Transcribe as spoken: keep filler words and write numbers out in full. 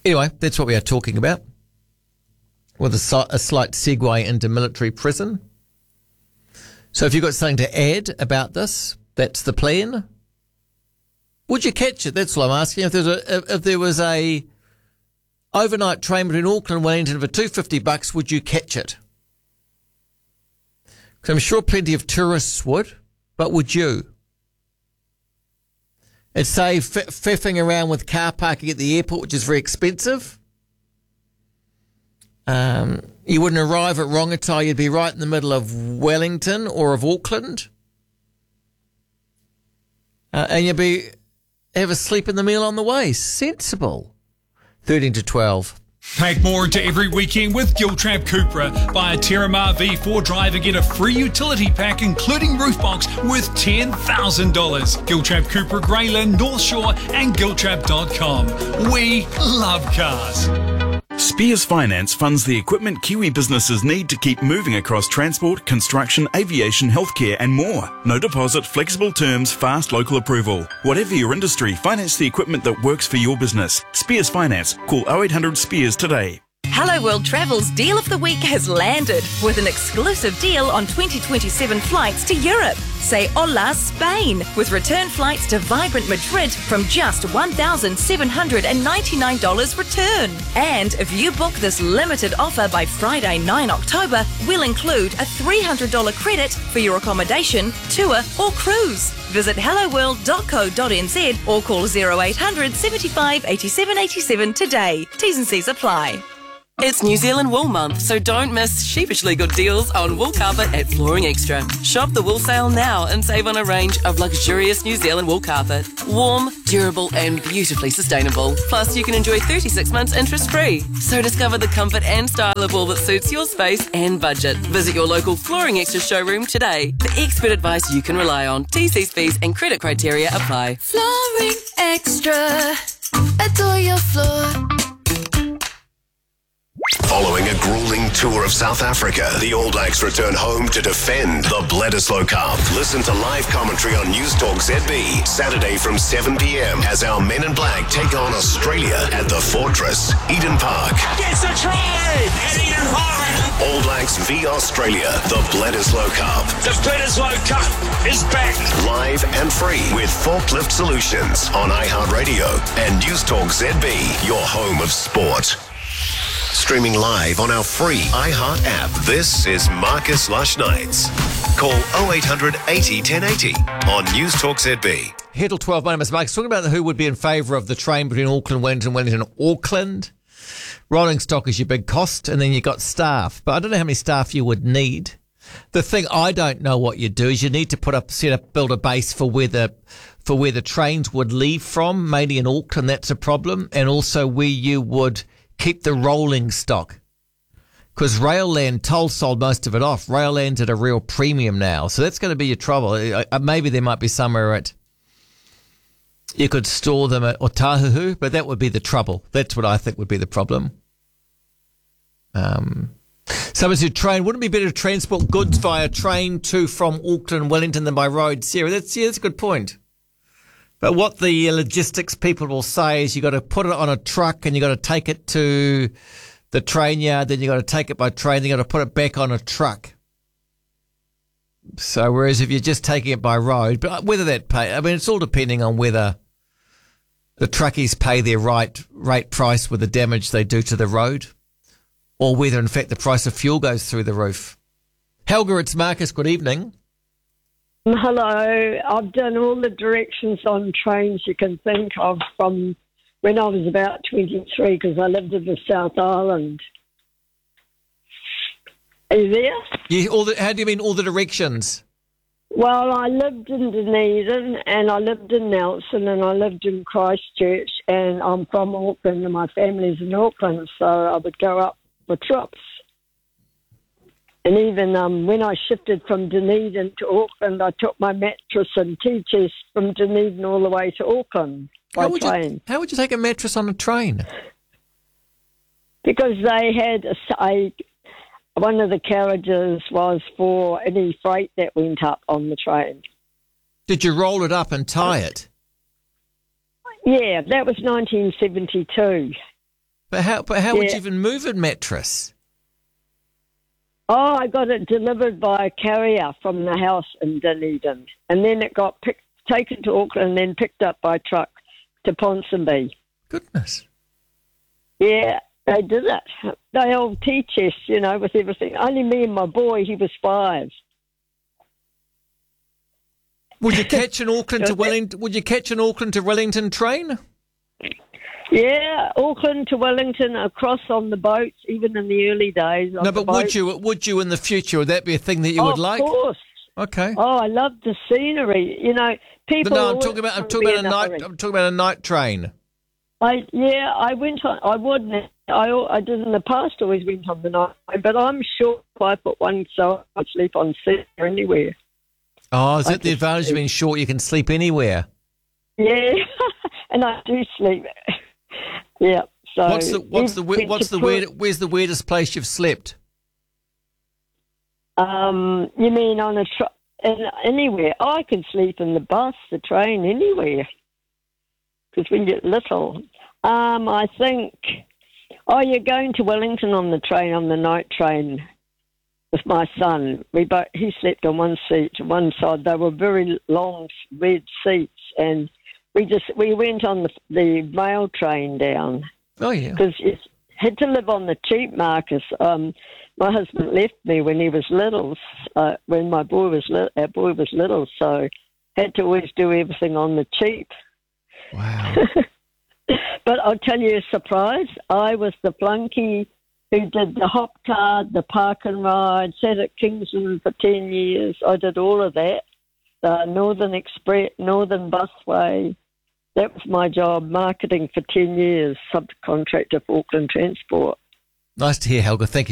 Anyway, that's what we are talking about, with a, si- a slight segue into military prison. So if you've got something to add about this, that's the plan. Would you catch it? That's what I'm asking. If, there's a, if, if there was a overnight train between Auckland and Wellington for two hundred fifty bucks, would you catch it? Because I'm sure plenty of tourists would, but would you? It's say f- fiffing around with car parking at the airport, which is very expensive. Um, you wouldn't arrive at Rongotai, you'd be right in the middle of Wellington or of Auckland. Uh, and you'd be have a sleep in the meal on the way. Sensible. thirteen to twelve. Pack more into every weekend with Giltrap Cupra. Buy a Terramar V four drive and get a free utility pack, including roof box, worth ten thousand dollars. Giltrap Cupra, Greyland, North Shore, and giltrap dot com. We love cars. Spears Finance funds the equipment Kiwi businesses need to keep moving across transport, construction, aviation, healthcare and more. No deposit, flexible terms, fast local approval. Whatever your industry, finance the equipment that works for your business. Spears Finance. Call oh eight hundred SPEARS today. Hello World Travel's Deal of the Week has landed with an exclusive deal on twenty twenty-seven flights to Europe. Say hola Spain with return flights to vibrant Madrid from just one thousand seven hundred ninety-nine dollars return. And if you book this limited offer by Friday, the ninth of October, we'll include a three hundred dollars credit for your accommodation, tour or cruise. Visit hello world dot co dot n z or call oh eight hundred, seventy-five, eighty-seven, eighty-seven today. T's and C's apply. It's New Zealand Wool Month, so don't miss sheepishly good deals on wool carpet at Flooring Extra. Shop the wool sale now and save on a range of luxurious New Zealand wool carpet. Warm, durable and beautifully sustainable. Plus, you can enjoy thirty-six months interest-free. So discover the comfort and style of wool that suits your space and budget. Visit your local Flooring Extra showroom today for expert advice you can rely on. T Cs, fees and credit criteria apply. Flooring Extra. Adore your floor. Following a grueling tour of South Africa, the All Blacks return home to defend the Bledisloe Cup. Listen to live commentary on News Talk Z B, Saturday from seven p.m. as our men in black take on Australia at the Fortress, Eden Park. Gets a try at Eden Park. All Blacks v Australia, the Bledisloe Cup. The Bledisloe Cup is back. Live and free with Forklift Solutions on iHeartRadio and News Talk Z B, your home of sport. Streaming live on our free iHeart app. This is Marcus Lush Nights. Call oh eight hundred eighty ten eighty on News Talk Z B. Here till twelve, my name is Marcus. Talking about who would be in favour of the train between Auckland, Wellington, Wellington, Auckland. Rolling stock is your big cost, and then you've got staff. But I don't know how many staff you would need. The thing I don't know what you do is you need to put up, set up, build a base for where the for where the trains would leave from. Mainly in Auckland, that's a problem, and also where you would keep the rolling stock. Because Railland, Toll sold most of it off. Railland's at a real premium now. So that's going to be your trouble. Uh, maybe there might be somewhere at, you could store them at Otahuhu, but that would be the trouble. That's what I think would be the problem. Um, someone said train, wouldn't it be better to transport goods via train to from Auckland, Wellington than by road? Sarah, that's, yeah, that's a good point. But what the logistics people will say is you got to put it on a truck and you got to take it to the train yard, then you got to take it by train, then you got to put it back on a truck. So whereas if you're just taking it by road, but whether that pay, I mean, it's all depending on whether the truckies pay their right rate price with the damage they do to the road, or whether in fact the price of fuel goes through the roof. Helga, it's Marcus. Good evening. Hello. I've done all the directions on trains you can think of from when I was about twenty-three because I lived in the South Island. Are you there? Yeah, all the, how do you mean all the directions? Well, I lived in Dunedin and I lived in Nelson and I lived in Christchurch and I'm from Auckland and my family's in Auckland, so I would go up for trips. And even um, when I shifted from Dunedin to Auckland, I took my mattress and tea chest from Dunedin all the way to Auckland by how would train. You, how would you take a mattress on a train? Because they had a, a, one of the carriages was for any freight that went up on the train. Did you roll it up and tie it? Yeah, that was nineteen seventy-two. But how? But how would Yeah. you even move a mattress? Oh, I got it delivered by a carrier from the house in Dunedin. And then it got picked, taken to Auckland and then picked up by truck to Ponsonby. Goodness. Yeah, they did it. They all teach us, you know, with everything. Only me and my boy, he was five. Would you catch an Auckland to Wellington? Would you catch an Auckland to Wellington train? Yeah, Auckland to Wellington, across on the boats, even in the early days. on No, the but would boats. you? Would you in the future? Would that be a thing that you Oh, would like? Of course. Okay. Oh, I love the scenery. You know, people. But no, I'm always talking about. I'm want to talking be about a in night. hurry. I'm talking about a night train. I yeah, I went on. I wouldn't. I I did in the past. Always went on the night, but I'm sure five foot one, so I sleep on seat or anywhere. Oh, is I it the just advantage of sleep. being short? You can sleep anywhere. Yeah, and I do sleep. Yeah. So What's the what's the we- we- what's the to weird? put- Where's the weirdest place you've slept? Um, you mean on a tr- in, anywhere? Oh, I can sleep in the bus, the train, anywhere. Because we get little. Um, I think. Oh, you're going to Wellington on the train, on the night train, with my son. We both, he slept on one seat, one side. They were very long red seats, and we just we went on the, the mail train down. Oh yeah. Because you had to live on the cheap, Marcus. Um, my husband left me when he was little, uh, when my boy was li- our boy was little, so had to always do everything on the cheap. Wow. But I'll tell you a surprise. I was the flunky who did the hop card, the park and ride, sat at Kingsland for ten years. I did all of that. The Northern Express, Northern Busway. That was my job, marketing for ten years, subcontractor for Auckland Transport. Nice to hear, Helga. Thank you.